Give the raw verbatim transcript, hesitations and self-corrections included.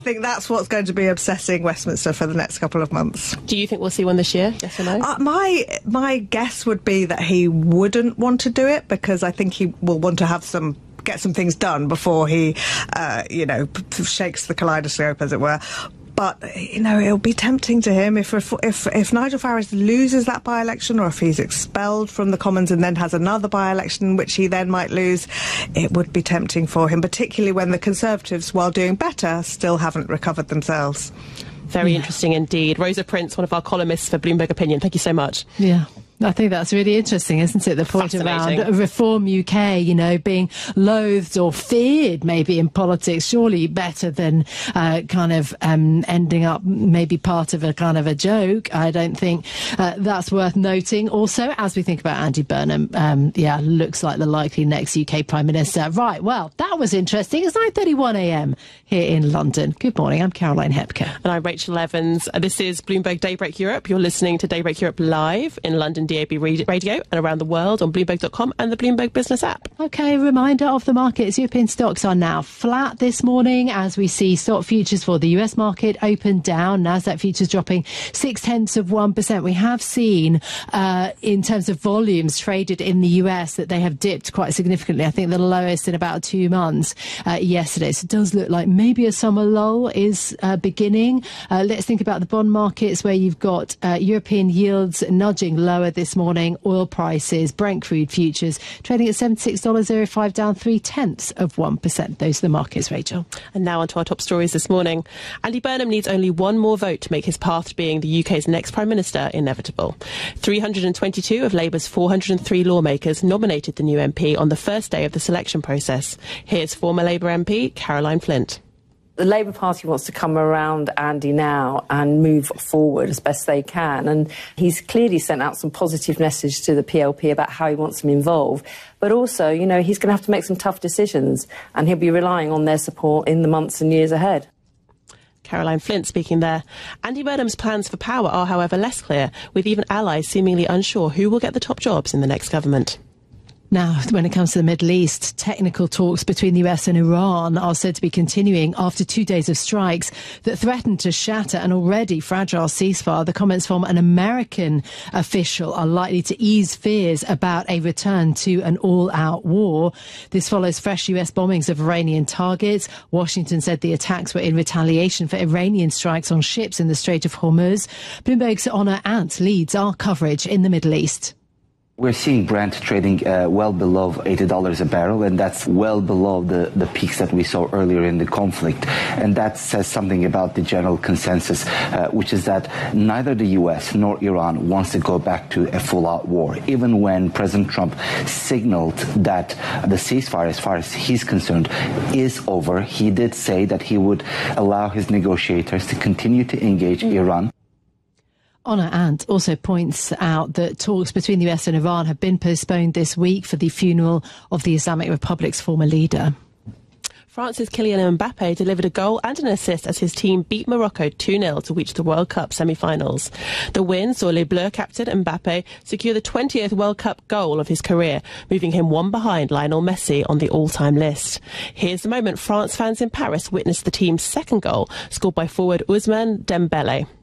I think that's what's going to be obsessing Westminster for the next couple of months. Do you think we'll see one this year, yes or no? Uh, my my guess would be that he wouldn't want to do it, because I think he will want to have some get some things done before he, uh, you know, p- shakes the kaleidoscope, as it were. But, you know, it'll be tempting to him if if if Nigel Farage loses that by-election, or if he's expelled from the Commons and then has another by-election which he then might lose. It would be tempting for him, particularly when the Conservatives, while doing better, still haven't recovered themselves. Very yeah. interesting indeed. Rosa Prince, one of our columnists for Bloomberg Opinion, thank you so much. Yeah. I think that's really interesting, isn't it? The point around Reform U K, you know, being loathed or feared maybe in politics, surely better than uh, kind of um, ending up maybe part of a kind of a joke. I don't think uh, that's worth noting. Also, as we think about Andy Burnham, um, yeah, looks like the likely next U K Prime Minister. Right, well, that was interesting. It's nine thirty-one a m here in London. Good morning, I'm Caroline Hepker. And I'm Rachel Evans. This is Bloomberg Daybreak Europe. You're listening to Daybreak Europe live in London D A B radio and around the world on Bloomberg dot com and the Bloomberg Business app. OK, reminder of the markets. European stocks are now flat this morning as we see stock futures for the U S market open down. Nasdaq futures dropping six tenths of one percent. We have seen uh, in terms of volumes traded in the U S that they have dipped quite significantly. I think the lowest in about two months uh, yesterday. So it does look like maybe a summer lull is uh, beginning. Uh, let's think about the bond markets, where you've got uh, European yields nudging lower this morning. Oil prices, Brent crude futures trading at seventy-six dollars oh five, down three tenths of one percent. Those are the markets, Rachel. And now on to our top stories this morning. Andy Burnham needs only one more vote to make his path to being the U K's next Prime Minister inevitable. three hundred twenty-two of Labour's four hundred three lawmakers nominated the new M P on the first day of the selection process. Here's former Labour M P Caroline Flint. The Labour Party wants to come around Andy now and move forward as best they can. And he's clearly sent out some positive message to the P L P about how he wants them involved. But also, you know, he's going to have to make some tough decisions, and he'll be relying on their support in the months and years ahead. Caroline Flint speaking there. Andy Burnham's plans for power are, however, less clear, with even allies seemingly unsure who will get the top jobs in the next government. Now, when it comes to the Middle East, technical talks between the U S and Iran are said to be continuing after two days of strikes that threaten to shatter an already fragile ceasefire. The comments from an American official are likely to ease fears about a return to an all-out war. This follows fresh U S bombings of Iranian targets. Washington said the attacks were in retaliation for Iranian strikes on ships in the Strait of Hormuz. Bloomberg's Honor Ant leads our coverage in the Middle East. We're seeing Brent trading uh, well below eighty dollars a barrel, and that's well below the, the peaks that we saw earlier in the conflict. And that says something about the general consensus, uh, which is that neither the U S nor Iran wants to go back to a full-out war. Even when President Trump signaled that the ceasefire, as far as he's concerned, is over, he did say that he would allow his negotiators to continue to engage mm. Iran. Honor Ant also points out that talks between the U S and Iran have been postponed this week for the funeral of the Islamic Republic's former leader. France's Kylian Mbappe delivered a goal and an assist as his team beat Morocco two nil to reach the World Cup semi-finals. The win saw Les Bleus captain Mbappe secure the twentieth World Cup goal of his career, moving him one behind Lionel Messi on the all-time list. Here's the moment France fans in Paris witnessed the team's second goal, scored by forward Ousmane Dembélé.